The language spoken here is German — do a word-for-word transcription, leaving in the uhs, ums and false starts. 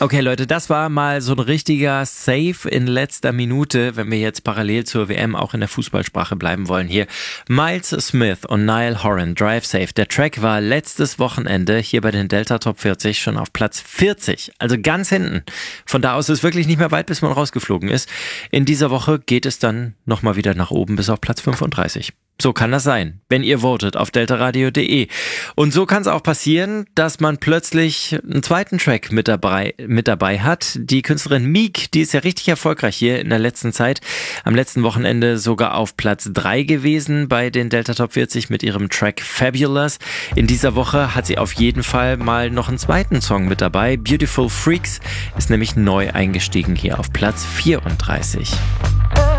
Okay, Leute, das war mal so ein richtiger Save in letzter Minute, wenn wir jetzt parallel zur W M auch in der Fußballsprache bleiben wollen. Hier Miles Smith und Niall Horan, Drive Safe. Der Track war letztes Wochenende hier bei den Delta Top vierzig schon auf Platz vierzig, also ganz hinten. Von da aus ist wirklich nicht mehr weit, bis man rausgeflogen ist. In dieser Woche geht es dann nochmal wieder nach oben bis auf Platz fünfunddreißig. So kann das sein, wenn ihr votet auf deltaradio punkt de. Und so kann es auch passieren, dass man plötzlich einen zweiten Track mit dabei, mit dabei hat. Die Künstlerin Meek, die ist ja richtig erfolgreich hier in der letzten Zeit. Am letzten Wochenende sogar auf Platz drei gewesen bei den Delta Top vierzig mit ihrem Track Fabulous. In dieser Woche hat sie auf jeden Fall mal noch einen zweiten Song mit dabei. Beautiful Freaks ist nämlich neu eingestiegen hier auf Platz vierunddreißig.